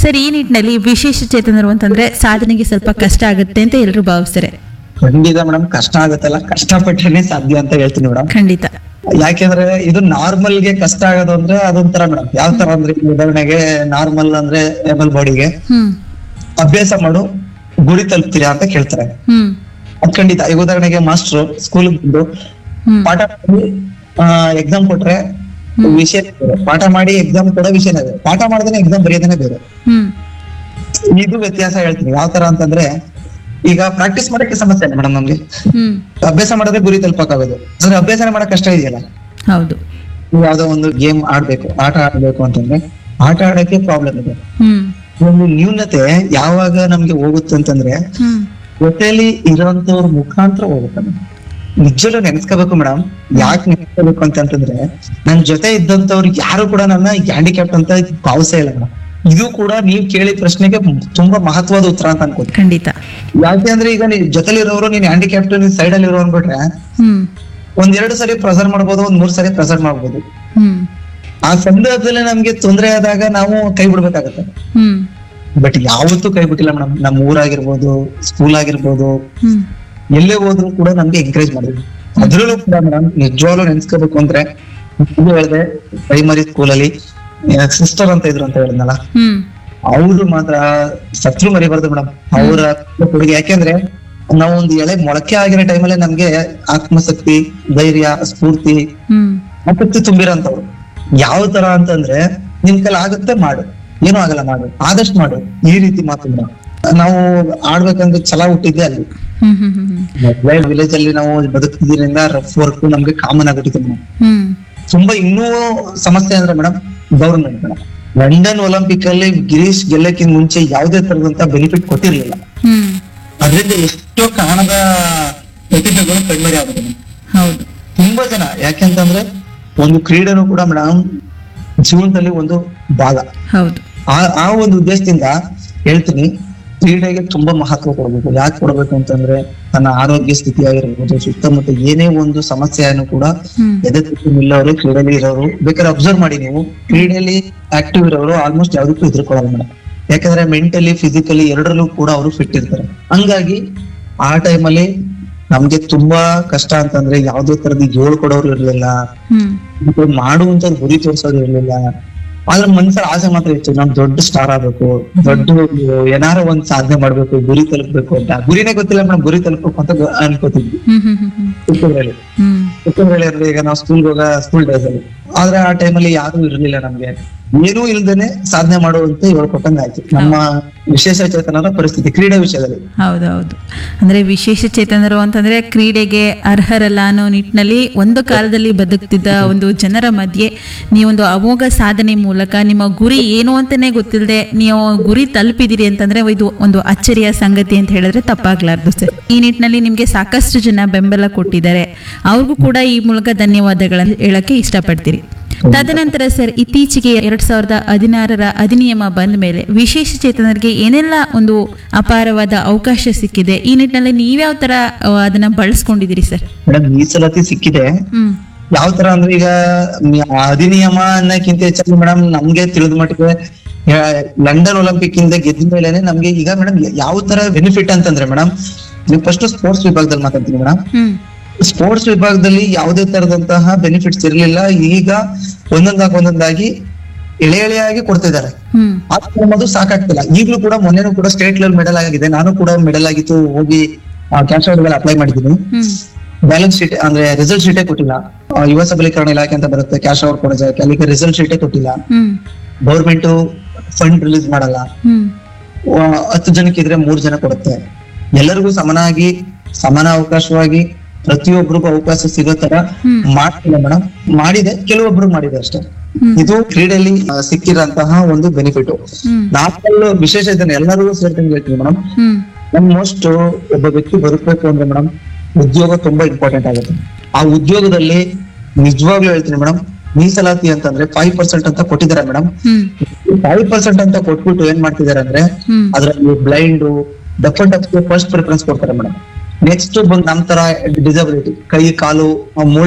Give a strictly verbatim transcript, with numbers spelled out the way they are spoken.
Sir, ಈ ನಿಟ್ಟಿನಲ್ಲಿ ವಿಶೇಷ ಚೇತನರು ಅಂತಂದ್ರೆ ಸಾಧನೆಗೆ ಸ್ವಲ್ಪ ಕಷ್ಟ ಆಗುತ್ತೆ ಅಂತ ಎಲ್ಲರೂ ಭಾವಿಸ್ತಾರೆ. ಖಂಡಿತ ಮೇಡಮ್, ಕಷ್ಟ ಆಗತ್ತಲ್ಲ, ಕಷ್ಟಪಟ್ಟರೆ ಸಾಧ್ಯ ಅಂತ ಹೇಳ್ತೀನಿ ಮೇಡಮ್. ಖಂಡಿತ. ಯಾಕೆಂದ್ರೆ ಇದು ನಾರ್ಮಲ್ ಗೆ ಕಷ್ಟ ಆಗೋದು ಅಂದ್ರೆ ಅದೊಂಥರ ಮೇಡಮ್. ಯಾವ ತರ ಅಂದ್ರೆ ಈಗ ಉದಾಹರಣೆಗೆ ನಾರ್ಮಲ್ ಅಂದ್ರೆ ಏಬಲ್ ಬಾಡಿಗೆ ಹ್ಮ್ ಅಭ್ಯಾಸ ಮಾಡು ಗುರಿ ತಲುಪ್ತೀರಾ ಅಂತ ಕೇಳ್ತಾರೆ. ಹ್ಮ್ ಅದ್ ಖಂಡಿತ. ಈಗ ಉದಾಹರಣೆಗೆ ಮಾಸ್ಟ್ರು ಸ್ಕೂಲ್ ಬಂದು ಹ್ಮ್ ಪಾಠ ಮಾಡಿ ಎಕ್ಸಾಮ್ ಕೊಟ್ರೆ ವಿಷಯ ಬೇರೆ, ಪಾಠ ಮಾಡಿ ಎಕ್ಸಾಮ್ ಕೊಡೋ ವಿಷಯನೇ ಬೇರೆ, ಪಾಠ ಮಾಡ್ದೇನೆ ಎಕ್ಸಾಮ್ ಬರೆಯೋದೇನೆ ಬೇರೆ. ಹ್ಮ್ ಇದು ವ್ಯತ್ಯಾಸ ಹೇಳ್ತೀನಿ. ಯಾವ ತರ ಅಂತಂದ್ರೆ ಈಗ ಪ್ರಾಕ್ಟೀಸ್ ಮಾಡಕ್ಕೆ ಸಮಸ್ಯೆ ಇಲ್ಲ ಮೇಡಮ್ ನಮ್ಗೆ. ಹ್ಮ್ ಅಭ್ಯಾಸ ಮಾಡಿದ್ರೆ ಗುರಿ ತಲುಪಕ್ಕಾಗೋದು. ಅಂದ್ರೆ ಅಭ್ಯಾಸನೇ ಮಾಡಕ್ ಕಷ್ಟ ಇದೆಯಲ್ಲ. ಹೌದು. ನೀವು ಯಾವ್ದೋ ಒಂದು ಗೇಮ್ ಆಡ್ಬೇಕು, ಆಟ ಆಡ್ಬೇಕು ಅಂತಂದ್ರೆ ಆಟ ಆಡಕ್ಕೆ ಪ್ರಾಬ್ಲಮ್ ಇದೆ. ಹ್ಮ್ ಒಂದು ನ್ಯೂನತೆ ಯಾವಾಗ ನಮ್ಗೆ ಹೋಗುತ್ತೆ ಅಂತಂದ್ರೆ ಹ್ಮ್ ಜೊತೆಲಿ ಇರೋಂತವ್ರ ಮುಖಾಂತರ ಹೋಗುತ್ತೆ. ನಿಜವೂ ನೆನ್ಸ್ಕೋಬೇಕು ಮೇಡಮ್. ಯಾಕೆ ನೆನ್ಸ್ಕೋಬೇಕು ಅಂತಂದ್ರೆ ನನ್ ಜೊತೆ ಇದ್ದಂತವ್ರು ಯಾರು ಕೂಡ ನನ್ನ ಹ್ಯಾಂಡಿಕ್ಯಾಪ್ಟ್ ಅಂತ ಭಾವಿಸೇ ಇಲ್ಲ ಮೇಡಮ್. ಇದು ಕೂಡ ನೀವ್ ಕೇಳಿದ ಪ್ರಶ್ನೆಗೆ ತುಂಬಾ ಮಹತ್ವದ ಉತ್ತರ ಅಂತ ಅನ್ಕೋತೀನಿ. ಖಂಡಿತ. ಯಾಕೆ ಅಂದ್ರೆ ಈಗ ನೀನ್ ಜೊತೆಲಿರೋರು ನೀನ್ ಹ್ಯಾಂಡಿಕ್ಯಾಪ್ಟ್ ನೀನ್ ಸೈಡ್ ಅಲ್ಲಿ ಇರೋ ಅನ್ಬಿಟ್ರೆ ಹ್ಮ್ ಒಂದ್ ಎರಡು ಸರಿ ಪ್ರೆಸರ್ ಮಾಡ್ಬೋದು, ಒಂದ್ ಮೂರ್ ಸರಿ ಪ್ರೆಸರ್ ಮಾಡ್ಬೋದು. ಹ್ಮ್ ಆ ಸಂದರ್ಭದಲ್ಲಿ ನಮ್ಗೆ ತೊಂದರೆ ಆದಾಗ ನಾವು ಕೈ ಬಿಡ್ಬೇಕಾಗತ್ತೆ. ಹ್ಮ್ ಬಟ್ ಯಾವತ್ತೂ ಕೈ ಬಿಟ್ಟಿಲ್ಲ ಮೇಡಮ್. ನಮ್ ಊರಾಗಿರ್ಬೋದು, ಸ್ಕೂಲ್ ಆಗಿರ್ಬೋದು, ಹ್ಮ್ ಎಲ್ಲೇ ಹೋದ್ರು ಕೂಡ ನಮ್ಗೆ ಎಂಕರೇಜ್ ಮಾಡಿದ್ವಿ. ಅದ್ರಲ್ಲೂ ಕೂಡ ಮೇಡಮ್ ನಿಜವಾಗ್ಲೂ ನೆನ್ಸ್ಕೋಬೇಕು ಅಂದ್ರೆ ಹೇಳಿದೆ ಪ್ರೈಮರಿ ಸ್ಕೂಲಲ್ಲಿ ಸಿಸ್ಟರ್ ಅಂತ ಇದ್ರು ಅಂತ ಹೇಳಿದ್ನಲ್ಲ, ಹ್ಮ್ ಅವ್ರು ಮಾತ್ರ ಶತ್ರು ಮರಿಬಾರ್ದು ಮೇಡಮ್. ಅವರ ಕೊಡುಗೆ ಯಾಕೆಂದ್ರೆ ನಾವು ಒಂದು ಎಳೆ ಮೊಳಕೆ ಆಗಿರೋ ಟೈಮಲ್ಲಿ ನಮ್ಗೆ ಆತ್ಮಶಕ್ತಿ, ಧೈರ್ಯ, ಸ್ಫೂರ್ತಿ, ಹ್ಮ್ ಆಸಕ್ತಿ ತುಂಬಿರೋಂಥವ್ರು. ಯಾವ ತರ ಅಂತಂದ್ರೆ ನಿನ್ ಕೈಲಿ ಆಗುತ್ತೆ ಮಾಡು, ಏನೂ ಆಗಲ್ಲ ಮಾಡು, ಆದಷ್ಟು ಮಾಡು, ಈ ರೀತಿ ಮಾತು ಮೇಡಮ್. ನಾವು ಆಡ್ಬೇಕಂದ್ರೆ ಛಲ ಹುಟ್ಟಿದ್ದೆ ಅಲ್ಲಿ ಹ್ಮ್ ಹ್ಮ್ ಹ್ಮ್ ವಿಲೇಜ್ ಅಲ್ಲಿ ನಾವು ಬದುಕಿದ್ರಿಂದ ರಫ್ ವರ್ಕ್ ನಮ್ಗೆ ಕಾಮನ್ ಆಗ್ಬಿಟ್ಟಿದೆ ಮೇಡಮ್. ಹ್ಮ್ ತುಂಬಾ ಇನ್ನೂ ಸಮಸ್ಯೆ ಅಂದ್ರೆ madam government madam London Olympic ಅಲ್ಲಿ ಗಿರೀಶ್ ಗೆಲ್ಲಕ್ಕಿಂತ ಮುಂಚೆ ಯಾವುದೇ ತರದಂತ ಬೆನಿಫಿಟ್ ಕೊಟ್ಟಿರ್ಲಿಲ್ಲ. ಹ್ಮ್ ಅದರಿಂದ ಎಷ್ಟೋ ಕಾರಣದ ಪ್ರತಿಭೆಗಳು ಕಣ್ಮರೆ ಆಗುತ್ತೆ ಮೇಡಮ್. ಹೌದು. ತುಂಬಾ ಜನ ಯಾಕೆಂತಂದ್ರೆ ಒಂದು ಕ್ರೀಡೆನೂ ಕೂಡ ಮೇಡಮ್ ಜೀವನದಲ್ಲಿ ಒಂದು ಭಾಗ. ಹೌದು. ಆ ಆ ಒಂದು ಉದ್ದೇಶದಿಂದ ಹೇಳ್ತೀನಿ, ಕ್ರೀಡೆಗೆ ತುಂಬಾ ಮಹತ್ವ ಕೊಡ್ಬೇಕು. ಯಾಕೆ ಕೊಡ್ಬೇಕು ಅಂತಂದ್ರೆ ತನ್ನ ಆರೋಗ್ಯ ಸ್ಥಿತಿ ಆಗಿರ್ಬೋದು, ಸುತ್ತಮುತ್ತ ಏನೇ ಒಂದು ಸಮಸ್ಯೆಯನ್ನು ಕೂಡ ಹ್ಮ್ ಎದೆತ್ತು ನಿಲ್ಲೋರು ಕ್ರೀಡೆಯಲ್ಲಿ ಇರೋರು. ಬೇಕಾದ್ರೆ ಅಬ್ಸರ್ವ್ ಮಾಡಿ ನೀವು, ಕ್ರೀಡೆಯಲ್ಲಿ ಆಕ್ಟಿವ್ ಇರೋರು ಆಲ್ಮೋಸ್ಟ್ ಯಾವ್ದಕ್ಕೂ ಹೆದರ್ಕೊಳ್ಳಲ್ಲ ಮೇಡಮ್. ಯಾಕಂದ್ರೆ ಮೆಂಟಲಿ ಫಿಸಿಕಲಿ ಎರಡರಲ್ಲೂ ಕೂಡ ಅವರು ಫಿಟ್ ಇರ್ತಾರೆ. ಹಂಗಾಗಿ ಆ ಟೈಮಲ್ಲಿ ನಮ್ಗೆ ತುಂಬಾ ಕಷ್ಟ ಅಂತಂದ್ರೆ ಯಾವ್ದೇ ತರದ್ ಹೇಳ್ಕೊಡೋರು ಇರ್ಲಿಲ್ಲ, ಹ್ಮ್ ಮಾಡುವಂತ ಗುರಿ ತೋರ್ಸೋರು ಇರ್ಲಿಲ್ಲ. ಆದ್ರೆ ಮನ್ಸಲ್ಲಿ ಆಸೆ ಮಾತ್ರ ಇತ್ತು, ನಾವ್ ದೊಡ್ಡ ಸ್ಟಾರ್ ಆಗ್ಬೇಕು, ದೊಡ್ಡ ಏನಾರ ಒಂದ್ ಸಾಧನೆ ಮಾಡ್ಬೇಕು, ಗುರಿ ತಲುಪ್ಬೇಕು ಅಂತ. ಗುರಿನೇ ಗೊತ್ತಿಲ್ಲ ಮೇಡಮ್, ಗುರಿ ತಲುಪಬೇಕು ಅಂತ ಗೊ- ಅನ್ಕೋತಿದ್ವಿ ಹ್ಮ್ ಹ್ಮ್ ಹ್ಮ್ ಹ್ಮ್ ಚಿಕ್ಕದ್ರಲ್ಲಿ. ಹ್ಮ್ ಚಿಕ್ಕದ್ರಲ್ಲಿ ಅಂದ್ರೆ ಈಗ ನಾವು ಸ್ಕೂಲ್ಗೆ ಹೋಗ ಸ್ಕೂಲ್ ಡೇಸ್ ಅಲ್ಲಿ. ಆದ್ರೆ ಆ ಟೈಮಲ್ಲಿ ಯಾರು ಇರ್ಲಿಲ್ಲ ನಮ್ಗೆ, ಏನೂ ಇಲ್ದೇನೆ ಸಾಧನೆ ಮಾಡುವಂತ ಹೇಳ್ಕೊಟ್ಟಂಗ ಆಯ್ತು ನಮ್ಮ ವಿಶೇಷ ಚೇತನರ ಪರಿಸ್ಥಿತಿ ಕ್ರೀಡೆ ವಿಷಯದಲ್ಲಿ. ಹೌದೌದು. ಅಂದ್ರೆ ವಿಶೇಷ ಚೇತನರು ಅಂತಂದ್ರೆ ಕ್ರೀಡೆಗೆ ಅರ್ಹರಲ್ಲ ಅನ್ನೋ ನಿಟ್ಟಿನಲ್ಲಿ ಒಂದು ಕಾಲದಲ್ಲಿ ಬದುಕ್ತಿದ್ದ ಒಂದು ಜನರ ಮಧ್ಯೆ ನೀವೊಂದು ಅಮೋಘ ಸಾಧನೆ ಮೂಲಕ ನಿಮ್ಮ ಗುರಿ ಏನು ಅಂತಾನೆ ಗೊತ್ತಿಲ್ಲದೆ ನೀವು ಗುರಿ ತಲುಪಿದಿರಿ ಅಂತಂದ್ರೆ ಇದು ಒಂದು ಅಚ್ಚರಿಯ ಸಂಗತಿ ಅಂತ ಹೇಳಿದ್ರೆ ತಪ್ಪಾಗ್ಲಾರ್ದು ಸರ್. ಈ ನಿಟ್ಟಿನಲ್ಲಿ ನಿಮ್ಗೆ ಸಾಕಷ್ಟು ಜನ ಬೆಂಬಲ ಕೊಟ್ಟಿದ್ದಾರೆ, ಅವ್ರಿಗೂ ಕೂಡ ಈ ಮೂಲಕ ಧನ್ಯವಾದಗಳನ್ನು ಹೇಳಕ್ಕೆ ಇಷ್ಟಪಡ್ತೀರಿ. ತದನಂತರ ಸರ್, ಇತ್ತೀಚೆಗೆ ಎರಡ್ ಸಾವಿರದ ಹದಿನಾರರ ಅಧಿನಿಯಮ ಬಂದ ಮೇಲೆ ವಿಶೇಷ ಚೇತನರಿಗೆ ಏನೆಲ್ಲ ಒಂದು ಅಪಾರವಾದ ಅವಕಾಶ ಸಿಕ್ಕಿದೆ, ಈ ನಿಟ್ಟಿನಲ್ಲಿ ನೀವ್ಯಾವ ತರ ಆ, ಅದನ್ನ ಬಳಸ್ಕೊಂಡಿದ್ದೀರಿ ಸರ್? ಮೇಡಮ್ ಮೀಸಲಾತಿ ಸಿಕ್ಕಿದೆ. ಹ್ಮ್ ಯಾವ ತರ ಅಂದ್ರೆ ಈಗ ಮ- ಅಧಿನಿಯಮ ಅನ್ನಕ್ಕಿಂತ ಹೆಚ್ಚಾಗಿ ಮೇಡಮ್ ನಮ್ಗೆ ತಿಳಿದ ಮಟ್ಟಿಗೆ ಆ, ಲಂಡನ್ ಒಲಿಂಪಿಕ್ ಇಂದ ಗೆದ್ದ ಮೇಲೆನೆ ನಮ್ಗೆ ಈಗ ಮೇಡಮ್ ಯಾವ ತರ ಬೆನಿಫಿಟ್ ಅಂತಂದ್ರೆ ಮೇಡಮ್, ನೀವು ಫಸ್ಟ್ ಸ್ಪೋರ್ಟ್ಸ್ ವಿಭಾಗದಲ್ಲಿ ಮಾತಾಡ್ತೀನಿ ಮೇಡಮ್. ಹ್ಮ್ ಸ್ಪೋರ್ಟ್ಸ್ ವಿಭಾಗದಲ್ಲಿ ಯಾವುದೇ ತರದಂತಹ ಬೆನಿಫಿಟ್ಸ್ ಇರ್ಲಿಲ್ಲ. ಈಗ ಒಂದೊಂದಾಗಿ ಒಂದೊಂದಾಗಿ ಎಳೆ ಎಳೆಯಾಗಿ ಕೊಡ್ತಿದ್ದಾರೆ. ಹ್ಮ್ ಅದು ಸಾಕಾಗ್ತಿಲ್ಲ. ಈಗಲೂ ಕೂಡ ಮೊನ್ನೆನೂ ಕೂಡ ಸ್ಟೇಟ್ ಲೆವೆಲ್ ಮೆಡಲ್ ಆಗಿದೆ. ನಾನು ಕೂಡ ಮೆಡಲ್ ಆಗಿತ್ತು, ಹೋಗಿ ಕ್ಯಾಶ್ ಔಟ್ ಅಪ್ಲೈ ಮಾಡಿದ್ದೀನಿ. ಹ್ಮ್ ಬ್ಯಾಲೆನ್ಸ್ ಶೀಟ್ ಅಂದ್ರೆ ರಿಸಲ್ಟ್ ಶೀಟೇ ಕೊಟ್ಟಿಲ್ಲ. ಆ, ಯುವ ಸಬಲೀಕರಣ ಇಲಾಖೆ ಅಂತ ಬರುತ್ತೆ, ಕ್ಯಾಶ್ ಔಟ್ ಕೊಡೋ ಜಾಗಕ್ಕೆ ಅಲ್ಲಿಗೆ ರಿಸಲ್ಟ್ ಶೀಟೇ ಕೊಟ್ಟಿಲ್ಲ. ಹ್ಮ್ ಗೌರ್ಮೆಂಟ್ ಫಂಡ್ ರಿಲೀಸ್ ಮಾಡಲ್ಲ. ಹ್ಮ್ ಆ, ಹತ್ತು ಜನಕ್ಕೆ ಇದ್ರೆ ಮೂರ್ ಜನ ಕೊಡುತ್ತೆ. ಎಲ್ಲರಿಗೂ ಸಮನಾಗಿ ಸಮಾನ ಅವಕಾಶವಾಗಿ ಪ್ರತಿಯೊಬ್ಬರಿಗೂ ಅವಕಾಶ ಸಿಗೋ ತರ ಹ್ಮ್. ಮಾಡ್ತಿಲ್ಲ ಮೇಡಮ್. ಮಾಡಿದೆ, ಕೆಲವೊಬ್ರು ಮಾಡಿದೆ ಅಷ್ಟೇ. ಹ್ಮ್. ಇದು ಕ್ರೀಡೆಯಲ್ಲಿ ಆ, ಸಿಕ್ಕಿರಂತಹ ಒಂದು ಬೆನಿಫಿಟ್. ಹ್ಮ್ ನಾಲ್ಕಲ್ಲೂ ವಿಶೇಷ ಇದನ್ನ ಎಲ್ಲರಿಗೂ ಸೇರ್ತೀನಿ ಹೇಳ್ತೀನಿ ಮೇಡಮ್. ಹ್ಮ್ ನಮ್ ಮೋಸ್ಟ್ ಒಬ್ಬ ವ್ಯಕ್ತಿ ಬದುಕಬೇಕು ಅಂದ್ರೆ ಮೇಡಮ್ ಉದ್ಯೋಗ ತುಂಬಾ ಇಂಪಾರ್ಟೆಂಟ್ ಆಗುತ್ತೆ. ಆ ಉದ್ಯೋಗದಲ್ಲಿ ನಿಜವಾಗ್ಲೂ ಹೇಳ್ತೀನಿ ಮೇಡಮ್, ಮೀಸಲಾತಿ ಅಂತಂದ್ರೆ ಫೈವ್ ಪರ್ಸೆಂಟ್ ಅಂತ ಕೊಟ್ಟಿದ್ದಾರೆ ಮೇಡಮ್. ಹ್ಮ್ ಫೈವ್ ಪರ್ಸೆಂಟ್ ಅಂತ ಕೊಟ್ಬಿಟ್ಟು ಏನ್ ಮಾಡ್ತಿದ್ದಾರೆ ಅಂದ್ರೆ ಹ್ಮ್ ಅದ್ರಲ್ಲಿ blind deaf and ಡಫ್ಗೆ first preference ಕೊಡ್ತಾರೆ ಮೇಡಮ್. ನೆಕ್ಸ್ಟ್ ಬಂದ್ ನಮ್ ತರ ಡಿಸಬಿಲಿಟಿ, ಕೈ ಕಾಲು ಮೂಳೆ